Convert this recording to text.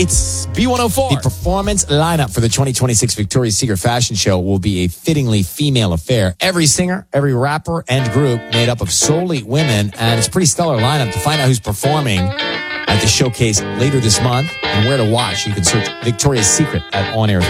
It's B104. The performance lineup for the 2026 Victoria's Secret Fashion Show will be a fittingly female affair. Every singer, every rapper, and group made up of solely women, and it's a pretty stellar lineup. To find out who's performing at the showcase later this month and where to watch, you can search Victoria's Secret at On Air.